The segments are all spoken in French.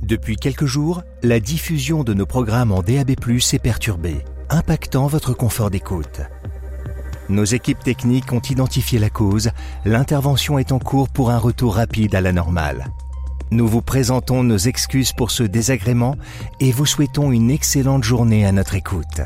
Depuis quelques jours, la diffusion de nos programmes en DAB+ est perturbée, impactant votre confort d'écoute. Nos équipes techniques ont identifié la cause, l'intervention est en cours pour un retour rapide à la normale. Nous vous présentons nos excuses pour ce désagrément et vous souhaitons une excellente journée à notre écoute.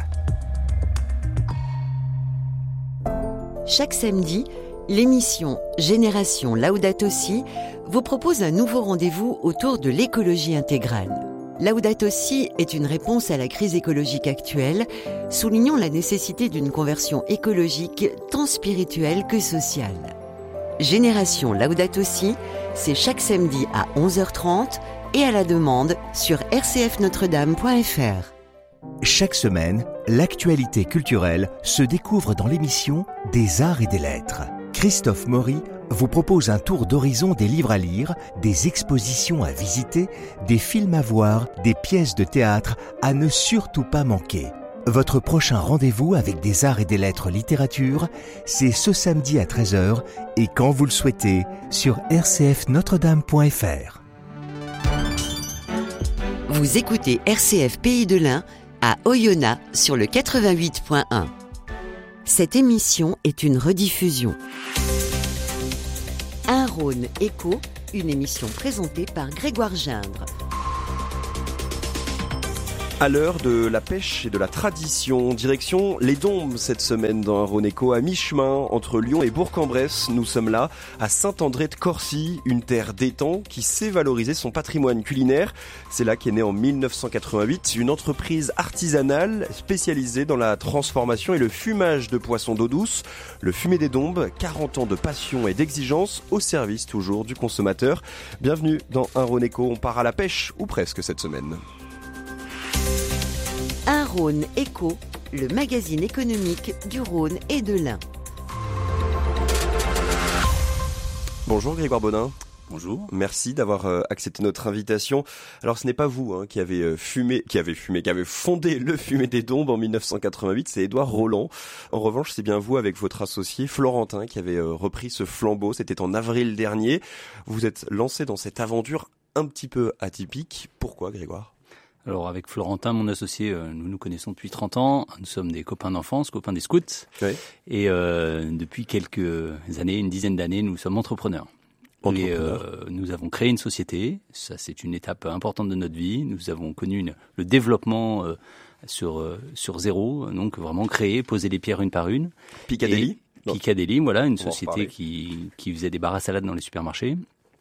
Chaque samedi, l'émission Génération Laudato Si vous propose un nouveau rendez-vous autour de l'écologie intégrale. Laudato Si est une réponse à la crise écologique actuelle, soulignant la nécessité d'une conversion écologique tant spirituelle que sociale. Génération Laudato Si, c'est chaque samedi à 11h30 et à la demande sur rcfnotredame.fr. Chaque semaine, l'actualité culturelle se découvre dans l'émission Des Arts et des Lettres. Christophe Maury vous propose un tour d'horizon des livres à lire, des expositions à visiter, des films à voir, des pièces de théâtre à ne surtout pas manquer. Votre prochain rendez-vous avec Des Arts et des Lettres littérature, c'est ce samedi à 13h et quand vous le souhaitez sur rcfnotredame.fr. Vous écoutez RCF Pays de l'Ain à Oyonnax sur le 88.1. Cette émission est une rediffusion. Un Rhône Écho, une émission présentée par Grégoire Gindre. À l'heure de la pêche et de la tradition, direction les Dombes cette semaine dans un Rhône Écho à mi-chemin entre Lyon et Bourg-en-Bresse. Nous sommes là à Saint-André-de-Corcy, une terre d'étang qui sait valoriser son patrimoine culinaire. C'est là qu'est née en 1988 une entreprise artisanale spécialisée dans la transformation et le fumage de poissons d'eau douce. Le Fumé des Dombes, 40 ans de passion et d'exigence au service toujours du consommateur. Bienvenue dans un Rhône Écho, on part à la pêche ou presque cette semaine. Un Rhône Écho, le magazine économique du Rhône et de l'Ain. Bonjour Grégoire Bonin. Bonjour. Merci d'avoir accepté notre invitation. Alors ce n'est pas vous qui avez fondé le Fumé des Dombes en 1988, c'est Édouard Roland. En revanche, c'est bien vous avec votre associé Florentin qui avez repris ce flambeau, c'était en avril dernier. Vous êtes lancé dans cette aventure un petit peu atypique. Pourquoi Grégoire ? Alors avec Florentin, mon associé, nous nous connaissons depuis 30 ans. Nous sommes des copains d'enfance, copains des scouts. Oui. Et depuis quelques années, une dizaine d'années, nous sommes entrepreneurs. Et nous avons créé une société. Ça, c'est une étape importante de notre vie. Nous avons connu le développement sur zéro. Donc vraiment créer, poser les pierres une par une. Piccadilly. Piccadilly, voilà, une société qui faisait des bars à salade dans les supermarchés.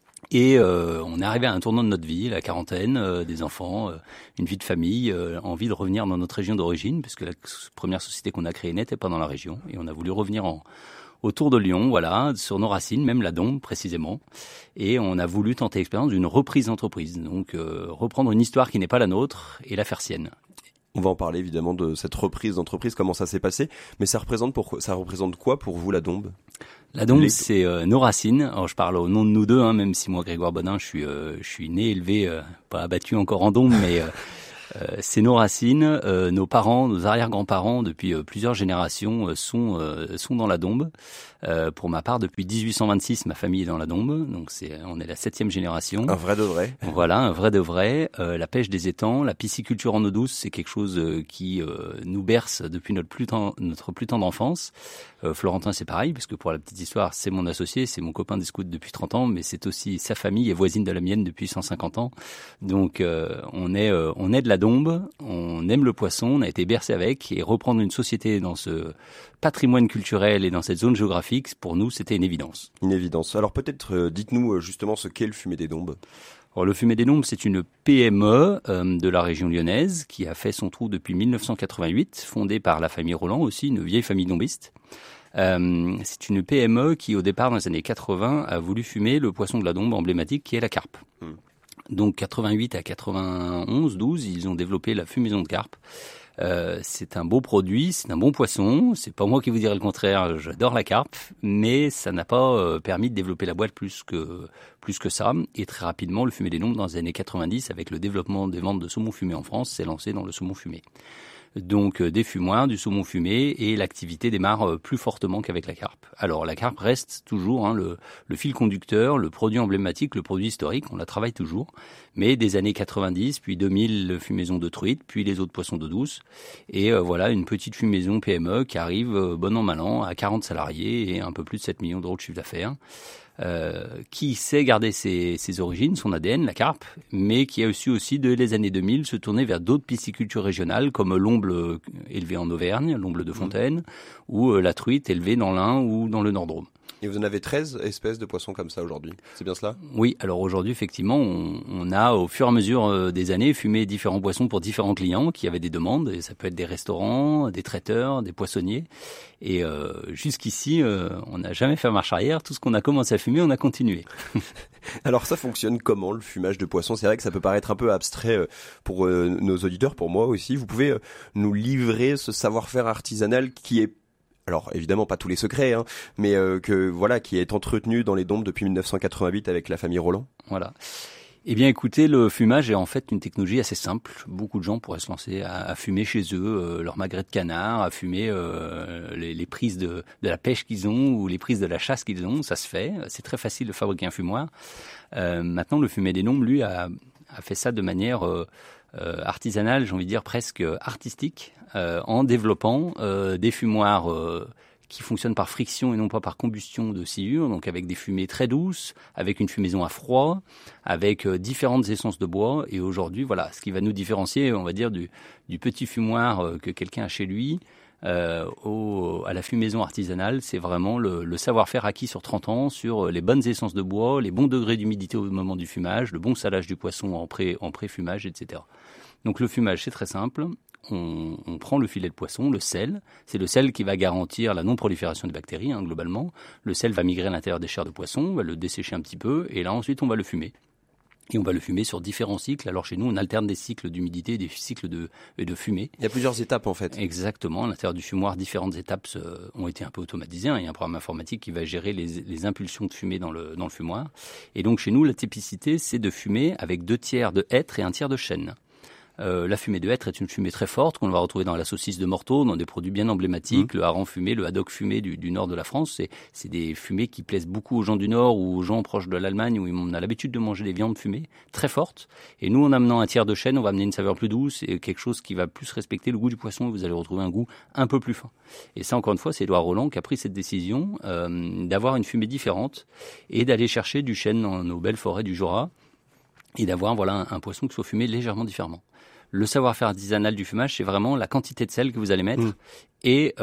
Et on est arrivé à un tournant de notre vie, la quarantaine, des enfants, une vie de famille, envie de revenir dans notre région d'origine, puisque la première société qu'on a créée n'était pas dans la région. Et on a voulu revenir autour de Lyon, voilà, sur nos racines, même la Dombe précisément. Et on a voulu tenter l'expérience d'une reprise d'entreprise. Donc reprendre une histoire qui n'est pas la nôtre et la faire sienne. On va en parler évidemment de cette reprise d'entreprise, comment ça s'est passé. Mais ça représente quoi pour vous la Dombe ? La Dombe, c'est nos racines. Alors je parle au nom de nous deux, même si moi, Grégoire Bonin, je suis né, élevé, pas abattu encore en Dombe, mais c'est nos racines. Nos parents, nos arrière-grands-parents, depuis plusieurs générations, sont dans la Dombe. Pour ma part, depuis 1826, ma famille est dans la Dombe, donc on est la 7e génération. Un vrai de vrai. Voilà, un vrai de vrai. La pêche des étangs, la pisciculture en eau douce, c'est quelque chose qui nous berce depuis notre plus tendre enfance. Florentin, c'est pareil, puisque pour la petite histoire, c'est mon associé, c'est mon copain des scouts depuis 30 ans, mais c'est aussi sa famille et voisine de la mienne depuis 150 ans. Donc on est de la Dombe, on aime le poisson, on a été bercé avec, et reprendre une société dans ce patrimoine culturel et dans cette zone géographique, pour nous, c'était une évidence. Une évidence. Alors peut-être dites-nous justement ce qu'est le Fumé des Dombes. Alors, le Fumé des Dombes, c'est une PME de la région lyonnaise qui a fait son trou depuis 1988, fondée par la famille Roland aussi, une vieille famille dombiste. C'est une PME qui, au départ, dans les années 80, a voulu fumer le poisson de la Dombe emblématique qui est la carpe. Donc 88 à 91, 12, ils ont développé la fumaison de carpe. C'est un beau produit, c'est un bon poisson, c'est pas moi qui vous dirai le contraire, j'adore la carpe, mais ça n'a pas permis de développer la boîte plus que ça. Et très rapidement, le Fumé des Dombes, dans les années 90, avec le développement des ventes de saumon fumé en France, s'est lancé dans le saumon fumé. Donc des fumoirs, du saumon fumé, et l'activité démarre plus fortement qu'avec la carpe. Alors la carpe reste toujours le fil conducteur, le produit emblématique, le produit historique, on la travaille toujours. Mais des années 90, puis 2000, fumaison de truite, puis les autres poissons d'eau douce. Et voilà une petite fumaison PME qui arrive bon an mal an à 40 salariés et un peu plus de 7 millions d'euros de chiffre d'affaires. Qui sait garder ses origines, son ADN, la carpe, mais qui a aussi dès les années 2000 se tourner vers d'autres piscicultures régionales comme l'omble élevée en Auvergne, l'omble de Fontaine, ou la truite élevée dans l'Ain ou dans le Nord-Drôme. Et vous en avez 13 espèces de poissons comme ça aujourd'hui, c'est bien cela ? Oui, alors aujourd'hui, effectivement, on a au fur et à mesure des années fumé différents poissons pour différents clients qui avaient des demandes. Et ça peut être des restaurants, des traiteurs, des poissonniers. Et jusqu'ici, on n'a jamais fait marche arrière. Tout ce qu'on a commencé à fumer, on a continué. Alors ça fonctionne comment, le fumage de poissons ? C'est vrai que ça peut paraître un peu abstrait pour nos auditeurs, pour moi aussi. Vous pouvez nous livrer ce savoir-faire artisanal qui est, alors évidemment pas tous les secrets, mais qui est entretenu dans les Dombes depuis 1988 avec la famille Roland. Voilà. Eh bien écoutez, le fumage est en fait une technologie assez simple. Beaucoup de gens pourraient se lancer à fumer chez eux leur magret de canard, à fumer les prises de la pêche qu'ils ont ou les prises de la chasse qu'ils ont. Ça se fait, c'est très facile de fabriquer un fumoir. Maintenant, le Fumet des Dombes, lui, a fait ça de manière artisanale, j'ai envie de dire presque artistique, en développant des fumoirs qui fonctionnent par friction et non pas par combustion de sciure, donc avec des fumées très douces, avec une fumaison à froid, avec différentes essences de bois. Et aujourd'hui, voilà, ce qui va nous différencier, on va dire, du petit fumoir que quelqu'un a chez lui, à la fumaison artisanale, c'est vraiment le savoir-faire acquis sur 30 ans, sur les bonnes essences de bois, les bons degrés d'humidité au moment du fumage, le bon salage du poisson en pré-fumage, etc. Donc le fumage, c'est très simple. On prend le filet de poisson, le sel. C'est le sel qui va garantir la non-prolifération des bactéries, globalement. Le sel va migrer à l'intérieur des chairs de poisson, on va le dessécher un petit peu, et là ensuite on va le fumer. Et on va le fumer sur différents cycles. Alors chez nous, on alterne des cycles d'humidité et des cycles de fumée. Il y a plusieurs étapes en fait. Exactement. À l'intérieur du fumoir, différentes étapes ont été un peu automatisées. Il y a un programme informatique qui va gérer les impulsions de fumée dans le fumoir. Et donc chez nous, la typicité, c'est de fumer avec 2/3 de hêtre et 1/3 de chêne. La fumée de hêtre est une fumée très forte qu'on va retrouver dans la saucisse de Morteau, dans des produits bien emblématiques, le hareng fumé, le haddock fumé du nord de la France. C'est des fumées qui plaisent beaucoup aux gens du nord ou aux gens proches de l'Allemagne où on a l'habitude de manger des viandes fumées très fortes. Et nous, en amenant 1/3 de chêne, on va amener une saveur plus douce et quelque chose qui va plus respecter le goût du poisson et vous allez retrouver un goût un peu plus fin. Et ça, encore une fois, c'est Édouard Roland qui a pris cette décision d'avoir une fumée différente et d'aller chercher du chêne dans nos belles forêts du Jura et d'avoir un poisson qui soit fumé légèrement différemment. Le savoir-faire artisanal du fumage, c'est vraiment la quantité de sel que vous allez mettre et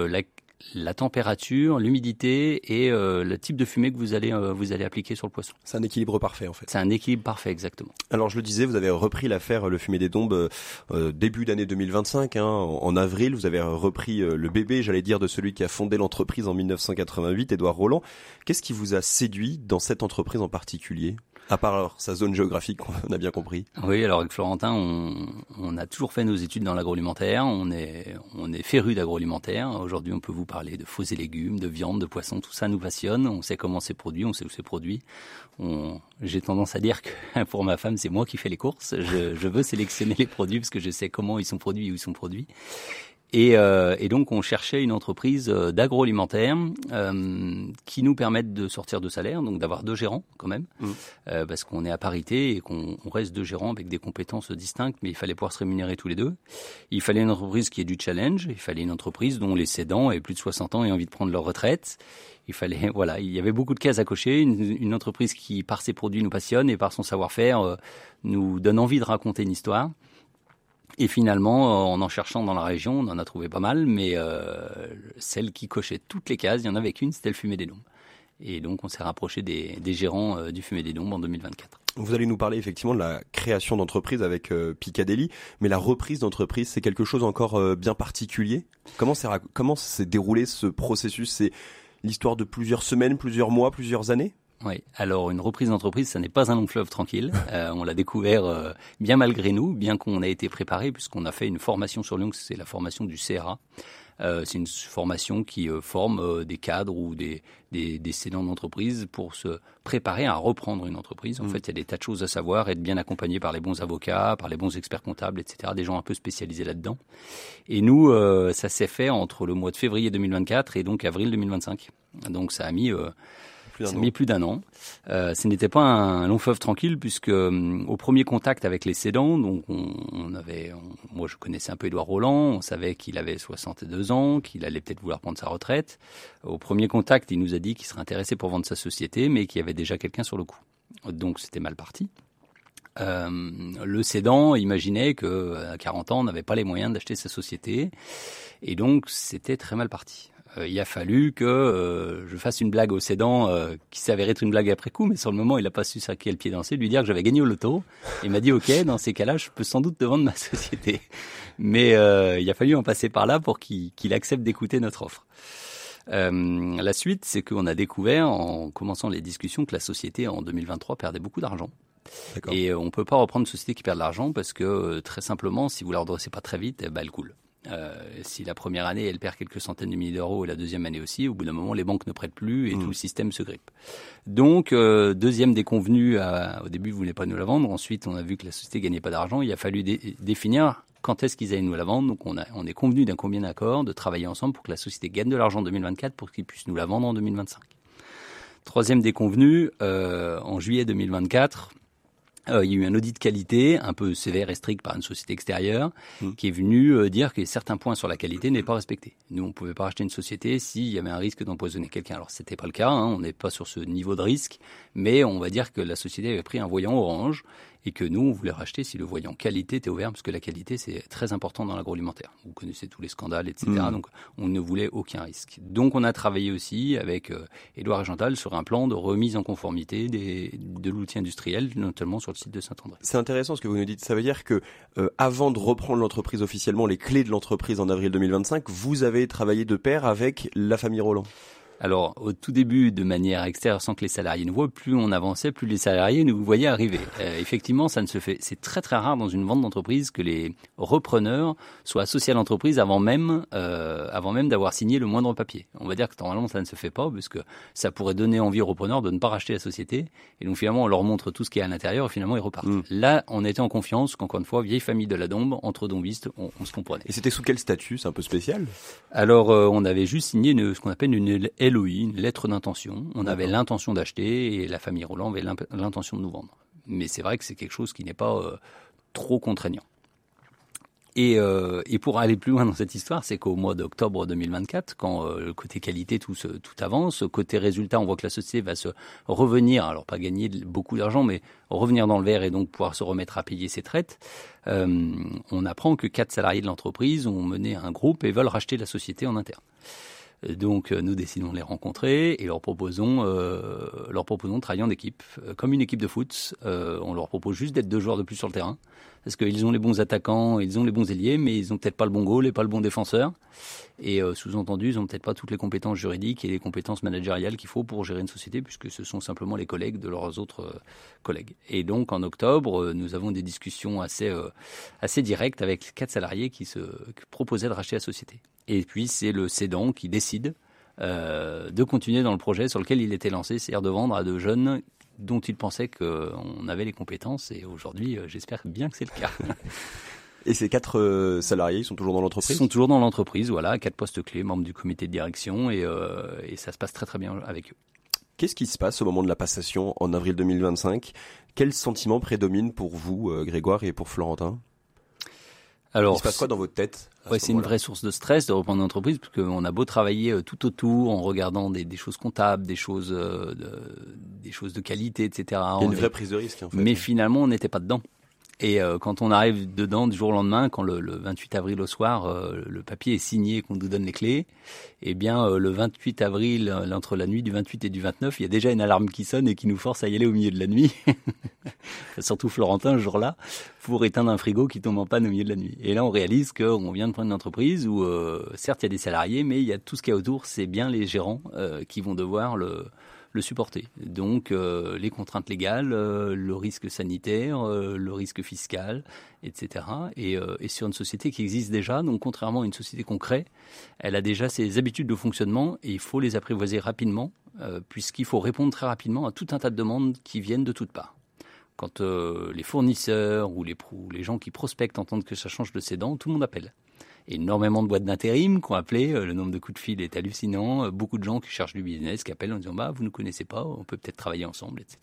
la température, l'humidité et le type de fumée que vous allez appliquer sur le poisson. C'est un équilibre parfait en fait. C'est un équilibre parfait, exactement. Alors je le disais, vous avez repris l'affaire Le Fumet des Dombes début d'année 2025. En avril, vous avez repris le bébé, j'allais dire, de celui qui a fondé l'entreprise en 1988, Édouard Roland. Qu'est-ce qui vous a séduit dans cette entreprise en particulier ? À part sa zone géographique, on a bien compris. Oui, alors avec Florentin, on a toujours fait nos études dans l'agroalimentaire. On est férus d'agroalimentaire. Aujourd'hui, on peut vous parler de fruits et légumes, de viande, de poissons. Tout ça nous passionne. On sait comment c'est produit, on sait où c'est produit. J'ai tendance à dire que pour ma femme, c'est moi qui fais les courses. Je veux sélectionner les produits parce que je sais comment ils sont produits et où ils sont produits. Et donc, on cherchait une entreprise d'agroalimentaire qui nous permette de sortir de salaire, donc d'avoir 2 gérants quand même, parce qu'on est à parité et qu'on reste 2 gérants avec des compétences distinctes, mais il fallait pouvoir se rémunérer tous les 2. Il fallait une entreprise qui ait du challenge, il fallait une entreprise dont les cédants aient plus de 60 ans et envie de prendre leur retraite. Il y avait beaucoup de cases à cocher, une entreprise qui, par ses produits, nous passionne et par son savoir-faire, nous donne envie de raconter une histoire. Et finalement, en cherchant dans la région, on en a trouvé pas mal, mais celle qui cochait toutes les cases, il y en avait qu'une, c'était le Fumet des Dombes. Et donc, on s'est rapproché des gérants du Fumet des Dombes en 2024. Vous allez nous parler effectivement de la création d'entreprise avec Piccadilly, mais la reprise d'entreprise, c'est quelque chose encore bien particulier. Comment s'est déroulé ce processus ? C'est l'histoire de plusieurs semaines, plusieurs mois, plusieurs années ? Oui, alors une reprise d'entreprise, ça n'est pas un long fleuve tranquille. On l'a découvert bien malgré nous, bien qu'on a été préparé, puisqu'on a fait une formation sur Lyon, c'est la formation du CRA, C'est une formation qui forme des cadres ou des cédants d'entreprise pour se préparer à reprendre une entreprise. En fait, il y a des tas de choses à savoir, être bien accompagné par les bons avocats, par les bons experts comptables, etc., des gens un peu spécialisés là-dedans. Et nous, ça s'est fait entre le mois de février 2024 et donc avril 2025. Donc ça a mis plus d'un an. Ce n'était pas un long fleuve tranquille puisque au premier contact avec les cédants, donc moi je connaissais un peu Édouard Roland, on savait qu'il avait 62 ans, qu'il allait peut-être vouloir prendre sa retraite. Au premier contact, il nous a dit qu'il serait intéressé pour vendre sa société, mais qu'il y avait déjà quelqu'un sur le coup. Donc c'était mal parti. Le cédant imaginait qu'à 40 ans, on n'avait pas les moyens d'acheter sa société, et donc c'était très mal parti. Il a fallu que je fasse une blague au cédant qui s'avérait être une blague après coup, mais sur le moment, il n'a pas su sur quel pied danser, lui dire que j'avais gagné au loto. Il m'a dit, OK, dans ces cas-là, je peux sans doute te vendre ma société. Mais il a fallu en passer par là pour qu'il accepte d'écouter notre offre. La suite, c'est qu'on a découvert, en commençant les discussions, que la société, en 2023, perdait beaucoup d'argent. D'accord. Et on ne peut pas reprendre une société qui perd de l'argent parce que, très simplement, si vous ne la redressez pas très vite, elle coule. Si la première année, elle perd quelques centaines de milliers d'euros et la deuxième année aussi, au bout d'un moment, les banques ne prêtent plus et tout le système se grippe. Donc, deuxième déconvenue, au début, vous ne voulez pas nous la vendre. Ensuite, on a vu que la société gagnait pas d'argent. Il a fallu définir quand est-ce qu'ils allaient nous la vendre. Donc, on est convenu d'un commun accord de travailler ensemble pour que la société gagne de l'argent en 2024 pour qu'ils puissent nous la vendre en 2025. Troisième déconvenue, en juillet 2024, il y a eu un audit de qualité un peu sévère et strict par une société extérieure qui est venue dire que certains points sur la qualité n'étaient pas respectés. Nous, on ne pouvait pas racheter une société s'il y avait un risque d'empoisonner quelqu'un. Alors, ce n'était pas le cas, on n'est pas sur ce niveau de risque, mais on va dire que la société avait pris un voyant orange et que nous, on voulait racheter si le voyant qualité était ouvert, parce que la qualité, c'est très important dans l'agroalimentaire. Vous connaissez tous les scandales, etc. Donc, on ne voulait aucun risque. Donc, on a travaillé aussi avec Édouard et Chantal sur un plan de remise en conformité de l'outil industriel, notamment sur le site de Saint-André. C'est intéressant ce que vous nous dites. Ça veut dire que avant de reprendre l'entreprise officiellement, les clés de l'entreprise en avril 2025, vous avez travaillé de pair avec la famille Roland. Alors, au tout début, de manière extérieure, sans que les salariés nous voient, plus on avançait, plus les salariés nous voyaient arriver. Effectivement, ça ne se fait. C'est très très rare dans une vente d'entreprise que les repreneurs soient associés à l'entreprise avant même d'avoir signé le moindre papier. On va dire que normalement, ça ne se fait pas, parce que ça pourrait donner envie aux repreneurs de ne pas racheter la société. Et donc finalement, on leur montre tout ce qui est à l'intérieur, et finalement, ils repartent. Là, on était en confiance, qu'encore une fois, vieille famille de la Dombe, entre dombistes, on se comprenait. Et c'était sous quel statut? C'est un peu spécial. Alors, on avait juste signé ce qu'on appelle une LOI, une lettre d'intention. On avait l'intention d'acheter et la famille Roland avait l'intention de nous vendre. Mais c'est vrai que c'est quelque chose qui n'est pas trop contraignant. Et pour aller plus loin dans cette histoire, c'est qu'au mois d'octobre 2024, quand le côté qualité tout avance, côté résultat, on voit que la société va se revenir, alors pas gagner beaucoup d'argent, mais revenir dans le vert et donc pouvoir se remettre à payer ses traites. On apprend que 4 salariés de l'entreprise ont mené un groupe et veulent racheter la société en interne. Donc nous décidons de les rencontrer et leur proposons de travailler en équipe, comme une équipe de foot. On leur propose juste d'être 2 joueurs de plus sur le terrain, parce qu'ils ont les bons attaquants, ils ont les bons ailiers, mais ils ont peut-être pas le bon goal et pas le bon défenseur. Et sous-entendu, ils ont peut-être pas toutes les compétences juridiques et les compétences managériales qu'il faut pour gérer une société, puisque ce sont simplement les collègues de leurs autres collègues. Et donc en octobre, nous avons des discussions assez directes avec 4 salariés qui proposaient de racheter la société. Et puis c'est le cédant qui décide de continuer dans le projet sur lequel il était lancé, c'est-à-dire de vendre à 2 jeunes dont il pensait qu'on avait les compétences. Et aujourd'hui, j'espère bien que c'est le cas. Et ces 4 salariés, ils sont toujours dans l'entreprise? Ils sont toujours dans l'entreprise, voilà, 4 postes clés, membres du comité de direction, et ça se passe très très bien avec eux. Qu'est-ce qui se passe au moment de la passation en avril 2025? Quels sentiments prédominent pour vous, Grégoire, et pour Florentin? Alors, il se passe quoi dans votre tête? C'est une vraie source de stress de reprendre une entreprise, parce qu'on a beau travailler tout autour en regardant des choses comptables, des choses de qualité, etc. Il y a une vraie prise de risque, en fait. Mais finalement, on n'était pas dedans. Et quand on arrive dedans du jour au lendemain, quand le 28 avril au soir, le papier est signé, qu'on nous donne les clés, eh bien le 28 avril, entre la nuit du 28 et du 29, il y a déjà une alarme qui sonne et qui nous force à y aller au milieu de la nuit. Surtout Florentin, ce jour-là, pour éteindre un frigo qui tombe en panne au milieu de la nuit. Et là, on réalise qu'on vient de prendre une entreprise où, certes, il y a des salariés, mais il y a tout ce qu'il y a autour, c'est bien les gérants qui vont devoir le le supporter. Donc les contraintes légales, le risque sanitaire, le risque fiscal, etc. Et sur une société qui existe déjà, donc contrairement à une société qu'on crée, elle a déjà ses habitudes de fonctionnement et il faut les apprivoiser rapidement, puisqu'il faut répondre très rapidement à tout un tas de demandes qui viennent de toutes parts. Quand les fournisseurs ou les gens qui prospectent entendent que ça change de cédant, tout le monde appelle. Énormément de boîtes d'intérim qui ont appelé, le nombre de coups de fil est hallucinant, beaucoup de gens qui cherchent du business, qui appellent en disant vous ne connaissez pas, on peut peut-être travailler ensemble, etc.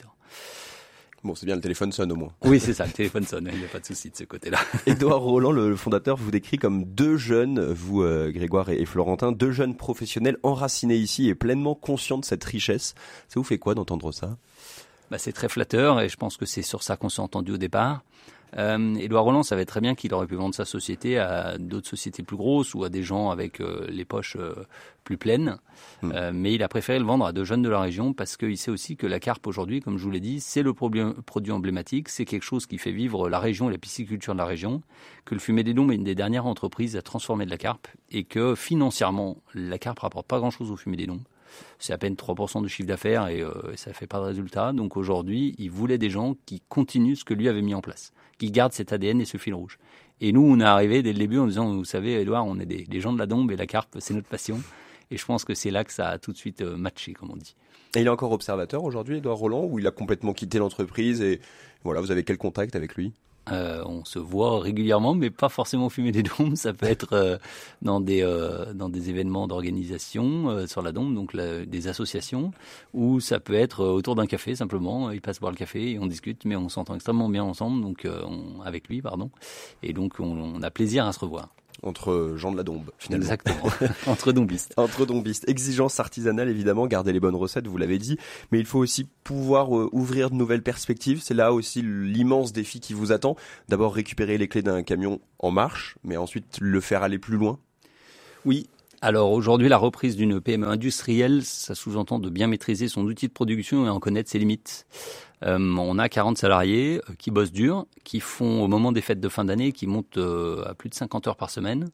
Bon, c'est bien, le téléphone sonne au moins. Oui, c'est ça, le téléphone sonne, il n'y a pas de souci de ce côté-là. Édouard Roland, le fondateur, vous décrit comme deux jeunes, vous Grégoire et Florentin, deux jeunes professionnels enracinés ici et pleinement conscients de cette richesse. Ça vous fait quoi d'entendre ça ? C'est très flatteur et je pense que c'est sur ça qu'on s'est entendu au départ. Édouard Roland savait très bien qu'il aurait pu vendre sa société à d'autres sociétés plus grosses ou à des gens avec les poches plus pleines. Mais il a préféré le vendre à deux jeunes de la région parce qu'il sait aussi que la carpe aujourd'hui, comme je vous l'ai dit, c'est le produit emblématique. C'est quelque chose qui fait vivre la région et la pisciculture de la région. Que le Fumet des Dombes est une des dernières entreprises à transformer de la carpe et que financièrement, la carpe rapporte pas grand-chose au Fumet des Dombes. C'est à peine 3% du chiffre d'affaires et ça ne fait pas de résultat. Donc aujourd'hui, il voulait des gens qui continuent ce que lui avait mis en place, qui gardent cet ADN et ce fil rouge. Et nous, on est arrivé dès le début en disant, vous savez, Édouard, on est des gens de la Dombe et la carpe, c'est notre passion. Et je pense que c'est là que ça a tout de suite matché, comme on dit. Et il est encore observateur aujourd'hui, Édouard Roland, ou il a complètement quitté l'entreprise et voilà, vous avez quel contact avec lui ? On se voit régulièrement, mais pas forcément au Fumet des Dombes. Ça peut être dans des événements d'organisation sur la Dombe, donc des associations, ou ça peut être autour d'un café simplement. Il passe boire le café et on discute, mais on s'entend extrêmement bien ensemble, donc avec lui, et donc on a plaisir à se revoir. Entre gens de la Dombe, finalement. Exactement, entre dombistes. Entre dombistes. Exigence artisanale, évidemment, garder les bonnes recettes, vous l'avez dit, mais il faut aussi pouvoir ouvrir de nouvelles perspectives. C'est là aussi l'immense défi qui vous attend. D'abord récupérer les clés d'un camion en marche, mais ensuite le faire aller plus loin. Oui. Alors aujourd'hui, la reprise d'une PME industrielle, ça sous-entend de bien maîtriser son outil de production et en connaître ses limites. On a 40 salariés qui bossent dur, qui font au moment des fêtes de fin d'année, qui montent à plus de 50 heures par semaine.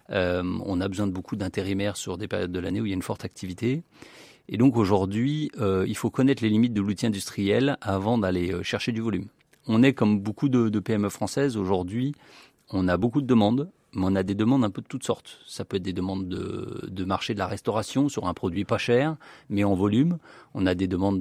On a besoin de beaucoup d'intérimaires sur des périodes de l'année où il y a une forte activité. Et donc aujourd'hui, il faut connaître les limites de l'outil industriel avant d'aller chercher du volume. On est comme beaucoup de PME françaises aujourd'hui, on a beaucoup de demandes. Mais on a des demandes un peu de toutes sortes. Ça peut être des demandes de marché de la restauration sur un produit pas cher, mais en volume. On a des demandes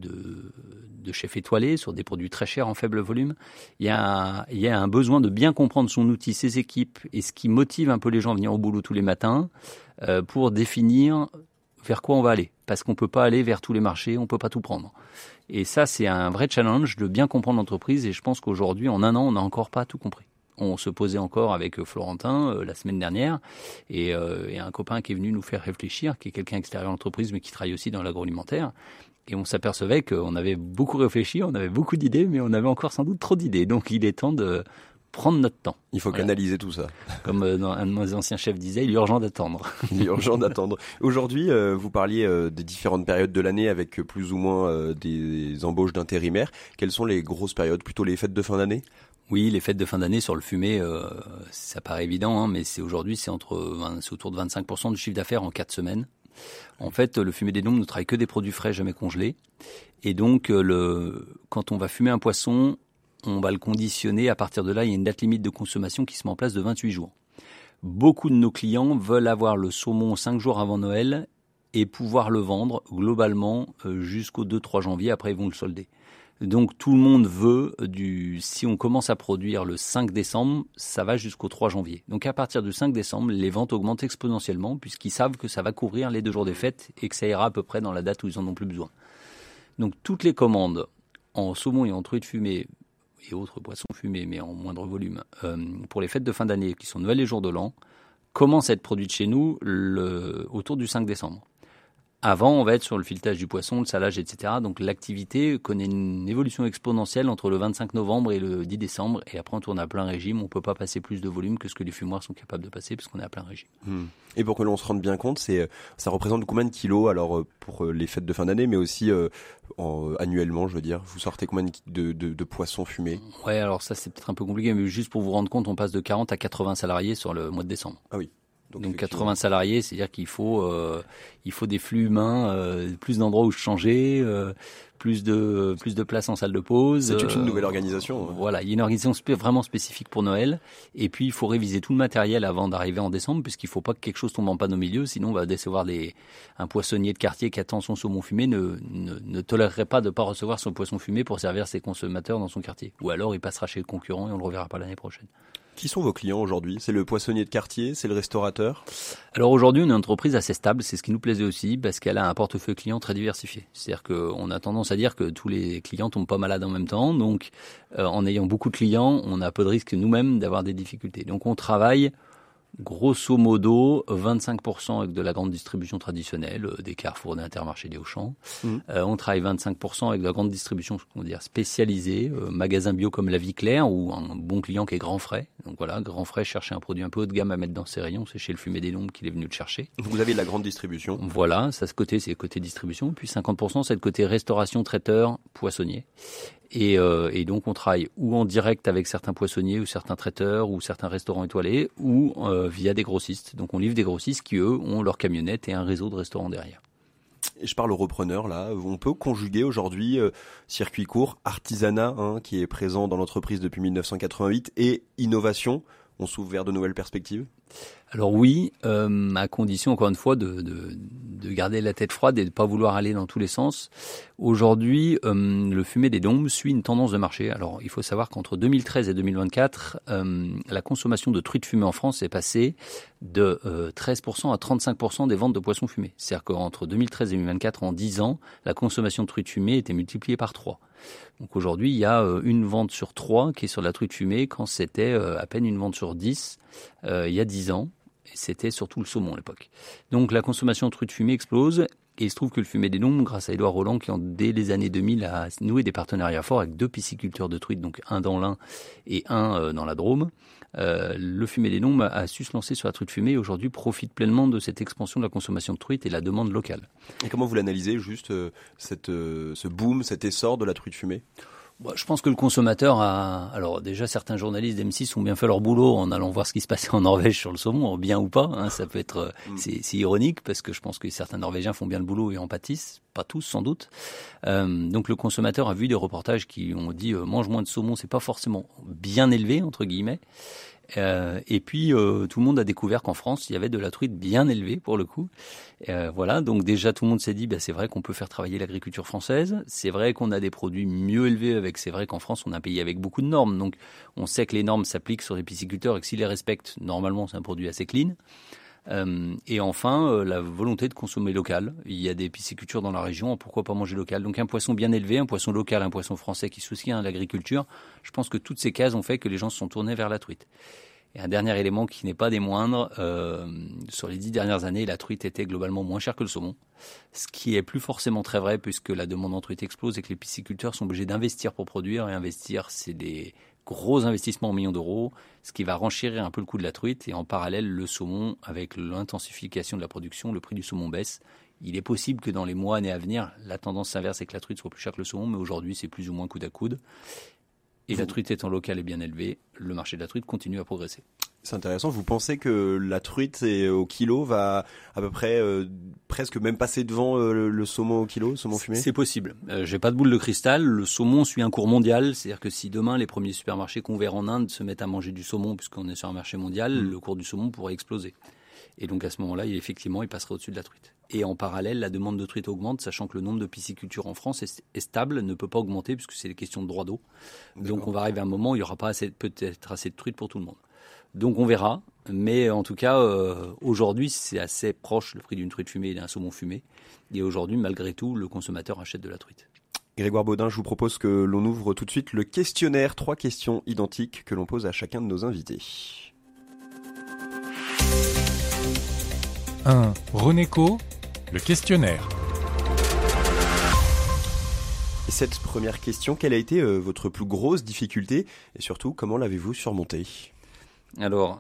de chefs étoilés sur des produits très chers en faible volume. Il y a un besoin de bien comprendre son outil, ses équipes et ce qui motive un peu les gens à venir au boulot tous les matins pour définir vers quoi on va aller. Parce qu'on ne peut pas aller vers tous les marchés, on ne peut pas tout prendre. Et ça, c'est un vrai challenge de bien comprendre l'entreprise et je pense qu'aujourd'hui, en un an, on n'a encore pas tout compris. On se posait encore avec Florentin la semaine dernière et un copain qui est venu nous faire réfléchir, qui est quelqu'un extérieur à l'entreprise mais qui travaille aussi dans l'agroalimentaire. Et on s'apercevait qu'on avait beaucoup réfléchi, on avait beaucoup d'idées, mais on avait encore sans doute trop d'idées. Donc il est temps de prendre notre temps. Il faut canaliser tout ça. Comme un de mes anciens chefs disait, il est urgent d'attendre. Il est urgent d'attendre. Aujourd'hui, vous parliez des différentes périodes de l'année avec plus ou moins des embauches d'intérimaires. Quelles sont les grosses périodes, plutôt les fêtes de fin d'année ? Oui, les fêtes de fin d'année sur le Fumet, ça paraît évident, mais c'est autour de 25% du chiffre d'affaires en 4 semaines. En fait, le Fumet des Dombes ne travaille que des produits frais, jamais congelés. Et donc, quand on va fumer un poisson, on va le conditionner. À partir de là, il y a une date limite de consommation qui se met en place de 28 jours. Beaucoup de nos clients veulent avoir le saumon 5 jours avant Noël et pouvoir le vendre globalement jusqu'au 2-3 janvier. Après, ils vont le solder. Donc tout le monde veut si on commence à produire le 5 décembre, ça va jusqu'au 3 janvier. Donc à partir du 5 décembre, les ventes augmentent exponentiellement puisqu'ils savent que ça va couvrir les 2 jours des fêtes et que ça ira à peu près dans la date où ils en ont plus besoin. Donc toutes les commandes en saumon et en truite fumée et autres poissons fumés mais en moindre volume pour les fêtes de fin d'année qui sont Noël et Jour de l'An commencent à être produites chez nous autour du 5 décembre. Avant, on va être sur le filetage du poisson, le salage, etc. Donc l'activité connaît une évolution exponentielle entre le 25 novembre et le 10 décembre. Et après, on tourne à plein régime. On ne peut pas passer plus de volume que ce que les fumoirs sont capables de passer puisqu'on est à plein régime. Et pour que l'on se rende bien compte, ça représente combien de kilos alors pour les fêtes de fin d'année, mais aussi annuellement, je veux dire. Vous sortez combien de poissons fumés ? Ouais, alors ça, c'est peut-être un peu compliqué, mais juste pour vous rendre compte, on passe de 40 à 80 salariés sur le mois de décembre. Ah oui. Donc 80 salariés, c'est-à-dire qu'il faut des flux humains, plus d'endroits où se changer, plus de places en salle de pause. C'est toute une nouvelle organisation. Voilà, il y a une organisation vraiment spécifique pour Noël. Et puis il faut réviser tout le matériel avant d'arriver en décembre, puisqu'il ne faut pas que quelque chose tombe en panne au milieu, sinon on va décevoir un poissonnier de quartier qui attend son saumon fumé ne tolérerait pas de ne pas recevoir son poisson fumé pour servir ses consommateurs dans son quartier. Ou alors il passera chez le concurrent et on ne le reverra pas l'année prochaine. Qui sont vos clients aujourd'hui ? C'est le poissonnier de quartier, c'est le restaurateur ? Alors aujourd'hui, on est une entreprise assez stable, c'est ce qui nous plaisait aussi, parce qu'elle a un portefeuille client très diversifié. C'est-à-dire qu'on a tendance à dire que tous les clients tombent pas malades en même temps, donc en ayant beaucoup de clients, on a peu de risque nous-mêmes d'avoir des difficultés. Donc on travaille grosso modo 25% avec de la grande distribution traditionnelle, des Carrefour, des Intermarchés, des Auchan. On travaille 25% avec de la grande distribution, on va dire spécialisée, magasins bio comme La Vie Claire ou un bon client qui est Grand Frais. Donc voilà, Grand Frais cherchait un produit un peu haut de gamme à mettre dans ses rayons, c'est chez le Fumet des Dombes qu'il est venu le chercher. Vous avez de la grande distribution. Voilà, ça c'est le côté distribution, puis 50% c'est le côté restauration, traiteur, poissonnier. Et donc on travaille ou en direct avec certains poissonniers ou certains traiteurs ou certains restaurants étoilés ou via des grossistes. Donc on livre des grossistes qui eux ont leur camionnette et un réseau de restaurants derrière. Et je parle aux repreneurs là, on peut conjuguer aujourd'hui circuit court, artisanat qui est présent dans l'entreprise depuis 1988 et innovation. On s'ouvre vers de nouvelles perspectives ? Alors oui, à condition encore une fois de garder la tête froide et de ne pas vouloir aller dans tous les sens. Aujourd'hui, le Fumet des Dombes suit une tendance de marché. Alors il faut savoir qu'entre 2013 et 2024, la consommation de truites fumées en France est passée de 13% à 35% des ventes de poissons fumés. C'est-à-dire qu'entre 2013 et 2024, en 10 ans, la consommation de truites fumées était multipliée par 3. Donc aujourd'hui, il y a une vente sur 3 qui est sur la truite fumée quand c'était à peine une vente sur 10 il y a 10 ans. Et c'était surtout le saumon à l'époque. Donc la consommation de truite fumée explose. Et il se trouve que le Fumet des Dombes, grâce à Édouard Roland, qui dès les années 2000 a noué des partenariats forts avec 2 pisciculteurs de truites, donc un dans l'Ain et un dans la Drôme, le Fumet des Dombes a su se lancer sur la truite fumée et aujourd'hui profite pleinement de cette expansion de la consommation de truite et la demande locale. Et comment vous l'analysez juste ce boom, cet essor de la truite fumée ? Je pense que le consommateur a... Alors déjà, certains journalistes d'M6 ont bien fait leur boulot en allant voir ce qui se passait en Norvège sur le saumon, bien ou pas. Ça peut être... C'est ironique parce que je pense que certains Norvégiens font bien le boulot et en pâtissent. Pas tous, sans doute. Donc le consommateur a vu des reportages qui ont dit mange moins de saumon, c'est pas forcément bien élevé, entre guillemets. Et puis tout le monde a découvert qu'en France il y avait de la truite bien élevée pour le coup. Voilà, donc déjà tout le monde s'est dit c'est vrai qu'on peut faire travailler l'agriculture française, c'est vrai qu'on a des produits mieux élevés c'est vrai qu'en France on a un pays avec beaucoup de normes, donc on sait que les normes s'appliquent sur les pisciculteurs et que s'ils les respectent, normalement c'est un produit assez clean. Et enfin, la volonté de consommer local. Il y a des piscicultures dans la région, pourquoi pas manger local ? Donc un poisson bien élevé, un poisson local, un poisson français qui soutient l'agriculture. Je pense que toutes ces cases ont fait que les gens se sont tournés vers la truite. Et un dernier élément qui n'est pas des moindres, sur les 10 dernières années, la truite était globalement moins chère que le saumon. Ce qui est plus forcément très vrai puisque la demande en truite explose et que les pisciculteurs sont obligés d'investir pour produire. Et investir, c'est des gros investissements en millions d'euros, ce qui va renchérir un peu le coût de la truite. Et en parallèle, le saumon, avec l'intensification de la production, le prix du saumon baisse. Il est possible que dans les mois, années à venir, la tendance s'inverse et que la truite soit plus chère que le saumon, mais aujourd'hui, c'est plus ou moins coude à coude. Et la truite étant locale et bien élevée, le marché de la truite continue à progresser. C'est intéressant. Vous pensez que la truite au kilo va à peu près presque même passer devant le saumon au kilo, saumon fumé ? C'est possible. J'ai pas de boule de cristal. Le saumon suit un cours mondial. C'est-à-dire que si demain les premiers supermarchés qu'on verra en Inde se mettent à manger du saumon, puisqu'on est sur un marché mondial, le cours du saumon pourrait exploser. Et donc à ce moment-là, il passerait au-dessus de la truite. Et en parallèle, la demande de truite augmente, sachant que le nombre de piscicultures en France est stable, ne peut pas augmenter puisque c'est des questions de droit d'eau. Donc on va arriver à un moment où il n'y aura pas peut-être assez de truite pour tout le monde. Donc on verra, mais en tout cas, aujourd'hui, c'est assez proche le prix d'une truite fumée et d'un saumon fumé. Et aujourd'hui, malgré tout, le consommateur achète de la truite. Grégoire Baudin, je vous propose que l'on ouvre tout de suite le questionnaire. 3 questions identiques que l'on pose à chacun de nos invités. 1. Roneco, le questionnaire. Et cette première question, quelle a été votre plus grosse difficulté et surtout, comment l'avez-vous surmontée ?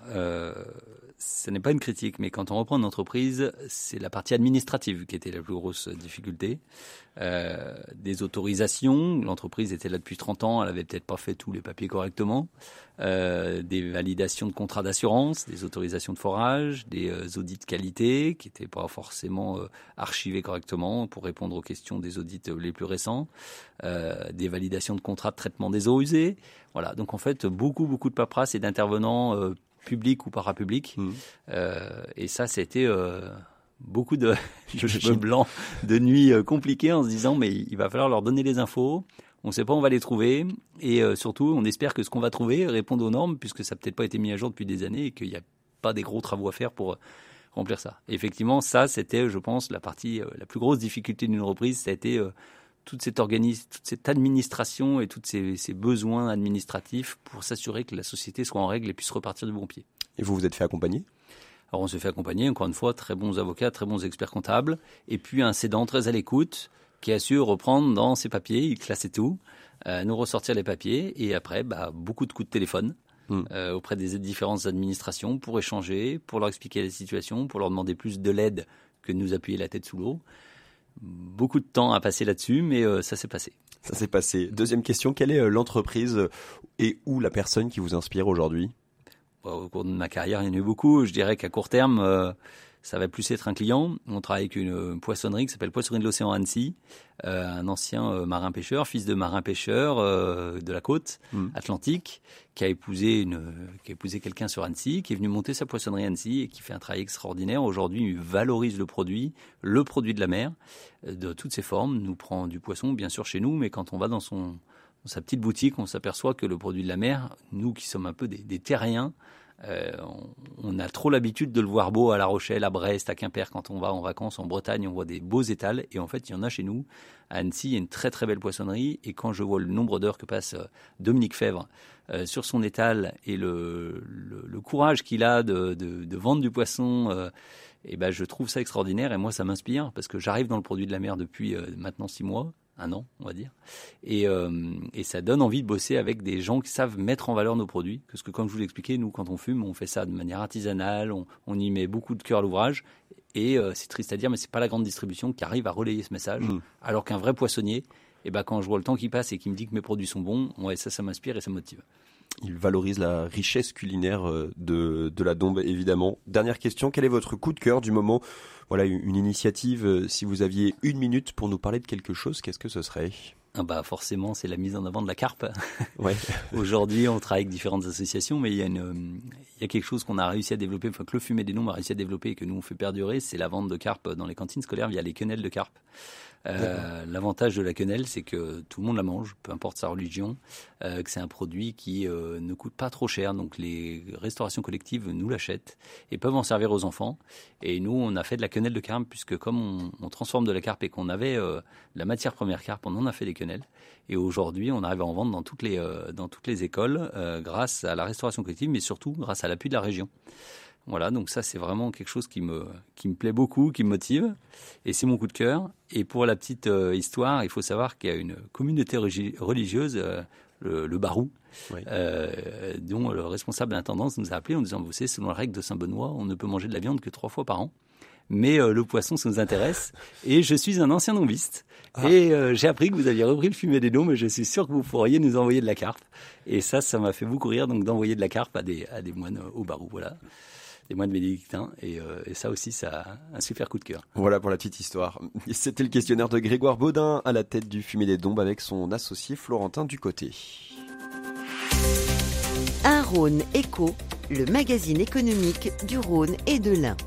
Alors, ce n'est pas une critique, mais quand on reprend une entreprise, c'est la partie administrative qui était la plus grosse difficulté. Des autorisations, l'entreprise était là depuis 30 ans, elle avait peut-être pas fait tous les papiers correctement. Des validations de contrats d'assurance, des autorisations de forage, des audits de qualité qui n'étaient pas forcément archivés correctement pour répondre aux questions des audits les plus récents. Des validations de contrats de traitement des eaux usées. Voilà, donc en fait, beaucoup de paperasse et d'intervenants publics ou parapublics. Et ça, c'était beaucoup de cheveux blancs, de nuits compliquées en se disant mais il va falloir leur donner les infos. On ne sait pas où on va les trouver. Et surtout, on espère que ce qu'on va trouver réponde aux normes puisque ça n'a peut-être pas été mis à jour depuis des années et qu'il n'y a pas des gros travaux à faire pour remplir ça. Et effectivement, ça, c'était, je pense, la partie, la plus grosse difficulté d'une reprise, ça a été toute cette administration et tous ces besoins administratifs pour s'assurer que la société soit en règle et puisse repartir du bon pied. Et vous vous êtes fait accompagner ? Alors on s'est fait accompagner, encore une fois, très bons avocats, très bons experts comptables, et puis un cédant très à l'écoute qui a su reprendre dans ses papiers, il classait tout, nous ressortir les papiers, et après, beaucoup de coups de téléphone auprès des différentes administrations pour échanger, pour leur expliquer la situation, pour leur demander plus de l'aide que de nous appuyer la tête sous l'eau. Beaucoup de temps à passer là-dessus, mais ça s'est passé. Ça s'est passé. Deuxième question, quelle est l'entreprise et ou la personne qui vous inspire aujourd'hui ? Au cours de ma carrière, il y en a eu beaucoup. Je dirais qu'à court terme, ça va plus être un client. On travaille avec une poissonnerie qui s'appelle Poissonnerie de l'Océan Annecy, un ancien marin-pêcheur, fils de marin-pêcheur de la côte atlantique, qui a épousé quelqu'un sur Annecy, qui est venu monter sa poissonnerie à Annecy et qui fait un travail extraordinaire. Aujourd'hui, il valorise le produit de la mer, de toutes ses formes. Nous prend du poisson, bien sûr, chez nous, mais quand on va dans sa petite boutique, on s'aperçoit que le produit de la mer, nous qui sommes un peu des terriens, on a trop l'habitude de le voir beau à La Rochelle, à Brest, à Quimper, quand on va en vacances en Bretagne, on voit des beaux étals, et en fait il y en a chez nous. À Annecy, il y a une très très belle poissonnerie, et quand je vois le nombre d'heures que passe Dominique Fèvre sur son étal, et le courage qu'il a de vendre du poisson, je trouve ça extraordinaire, et moi ça m'inspire, parce que j'arrive dans le produit de la mer depuis maintenant 6 mois, 1 an, on va dire. Et ça donne envie de bosser avec des gens qui savent mettre en valeur nos produits. Parce que comme je vous l'expliquais, nous, quand on fume, on fait ça de manière artisanale, on y met beaucoup de cœur à l'ouvrage. Et c'est triste à dire, mais c'est pas la grande distribution qui arrive à relayer ce message. Alors qu'un vrai poissonnier, quand je vois le temps qui passe et qu'il me dit que mes produits sont bons, ça m'inspire et ça me motive. Il valorise la richesse culinaire de la Dombe, évidemment. Dernière question, quel est votre coup de cœur du moment ? Voilà, une initiative, si vous aviez 1 minute pour nous parler de quelque chose, qu'est-ce que ce serait ? Forcément, c'est la mise en avant de la carpe. Ouais. Aujourd'hui, on travaille avec différentes associations, mais il y a quelque chose qu'on a réussi à développer, que le Fumet des Dombes a réussi à développer et que nous on fait perdurer, c'est la vente de carpe dans les cantines scolaires via les quenelles de carpe. L'avantage de la quenelle, c'est que tout le monde la mange, peu importe sa religion, que c'est un produit qui ne coûte pas trop cher, donc les restaurations collectives nous l'achètent et peuvent en servir aux enfants. Et nous, on a fait de la quenelle de carpe, puisque comme on transforme de la carpe et qu'on avait la matière première carpe, on en a fait des quenelles. Et aujourd'hui, on arrive à en vendre dans toutes les écoles grâce à la restauration collective, mais surtout grâce à l'appui de la région. Voilà, donc ça c'est vraiment quelque chose qui me plaît beaucoup, qui me motive, et c'est mon coup de cœur. Et pour la petite histoire, il faut savoir qu'il y a une communauté religieuse, le Barou, oui, dont le responsable d'intendance nous a appelé en disant, vous savez, selon la règle de Saint-Benoît, on ne peut manger de la viande que 3 fois par an. Mais le poisson, ça nous intéresse. Et je suis un ancien dombiste. Et j'ai appris que vous aviez repris le Fumet des Dombes. Et je suis sûr que vous pourriez nous envoyer de la carpe. Et ça m'a fait beaucoup rire, donc d'envoyer de la carpe à des moines au Barou. Voilà. Des moines bénédictins, et ça aussi, ça a un super coup de cœur. Voilà pour la petite histoire. C'était le questionnaire de Grégoire Baudin à la tête du Fumet des Dombes avec son associé Florentin Ducoté. Un Rhône Éco, le magazine économique du Rhône et de l'Ain.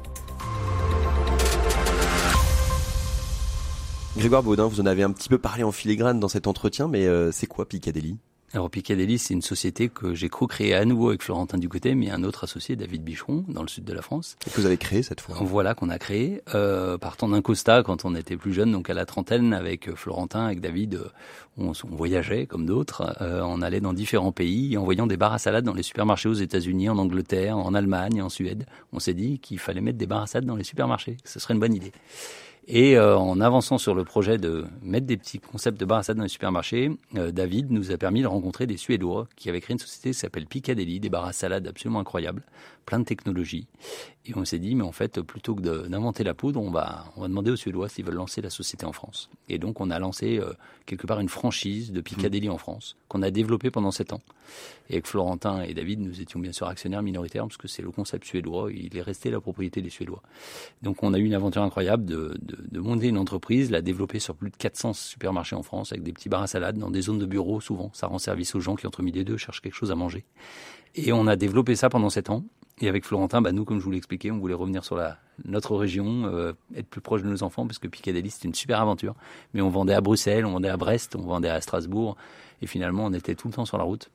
Grégoire Baudin, vous en avez un petit peu parlé en filigrane dans cet entretien, mais c'est quoi Piccadilly ? Alors Piccadilly, c'est une société que j'ai co-créée à nouveau avec Florentin Ducoté, mais un autre associé, David Bicheron, dans le sud de la France. Et que vous avez créé cette fois ? Voilà, qu'on a créé, partant d'un constat quand on était plus jeune, donc à la trentaine, avec Florentin, avec David, on voyageait comme d'autres, on allait dans différents pays, en voyant des bars à salade dans les supermarchés aux États-Unis, en Angleterre, en Allemagne, en Suède. On s'est dit qu'il fallait mettre des bars à salade dans les supermarchés, que ce serait une bonne idée. Et en avançant sur le projet de mettre des petits concepts de bar à salade dans les supermarchés, David nous a permis de rencontrer des Suédois qui avaient créé une société qui s'appelle Piccadilly, des bars à salade absolument incroyables, plein de technologies. Et on s'est dit, mais en fait, plutôt que d'inventer la poudre, on va demander aux Suédois s'ils veulent lancer la société en France. Et donc, on a lancé quelque part une franchise de Piccadilly en France, qu'on a développée pendant 7 ans. Et avec Florentin et David, nous étions bien sûr actionnaires minoritaires, parce que c'est le concept suédois, il est resté la propriété des Suédois. Donc, on a eu une aventure incroyable de monter une entreprise, la développer sur plus de 400 supermarchés en France, avec des petits bars à salade, dans des zones de bureaux souvent. Ça rend service aux gens qui, entre midi et deux, cherchent quelque chose à manger. Et on a développé ça pendant 7 ans. Et avec Florentin, nous, comme je vous l'ai expliqué, on voulait revenir sur notre région, être plus proche de nos enfants, parce que Piccadilly, c'était une super aventure. Mais on vendait à Bruxelles, on vendait à Brest, on vendait à Strasbourg. Et finalement, on était tout le temps sur la route.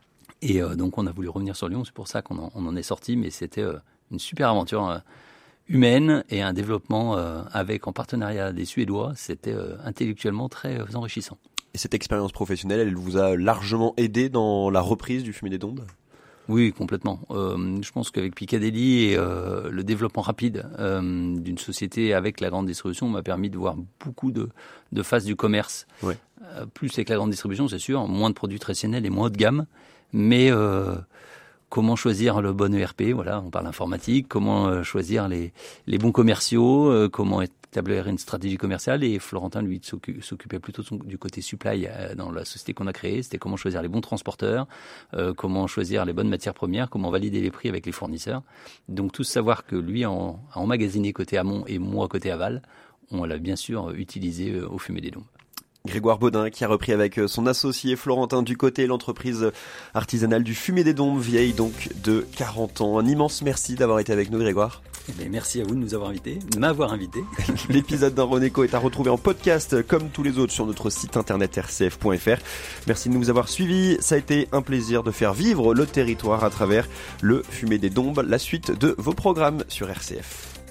Et donc, on a voulu revenir sur Lyon. C'est pour ça qu'on en est sorti. Mais c'était une super aventure humaine et un développement avec, en partenariat des Suédois. C'était intellectuellement très enrichissant. Et cette expérience professionnelle, elle vous a largement aidé dans la reprise du Fumet des Dombes ? Oui, complètement. Je pense qu'avec Piccadilly et le développement rapide d'une société avec la grande distribution m'a permis de voir beaucoup de phases du commerce. Ouais. Plus avec la grande distribution, c'est sûr, moins de produits traditionnels et moins haut de gamme, mais comment choisir le bon ERP, voilà, on parle informatique, comment choisir les bons commerciaux, comment établir une stratégie commerciale. Et Florentin, lui, s'occupait plutôt du côté supply dans la société qu'on a créée. C'était comment choisir les bons transporteurs, comment choisir les bonnes matières premières, comment valider les prix avec les fournisseurs. Donc tout savoir que lui a emmagasiné côté amont et moi côté aval, on l'a bien sûr utilisé au Fumet des Dombes. Grégoire Baudin qui a repris avec son associé Florentin Ducoté l'entreprise artisanale du Fumet des Dombes, vieille donc de 40 ans. Un immense merci d'avoir été avec nous, Grégoire. Merci à vous de m'avoir invité. L'épisode d'Un Renéco est à retrouver en podcast comme tous les autres sur notre site internet rcf.fr. Merci de nous avoir suivis. Ça a été un plaisir de faire vivre le territoire à travers le Fumet des Dombes. La suite de vos programmes sur RCF.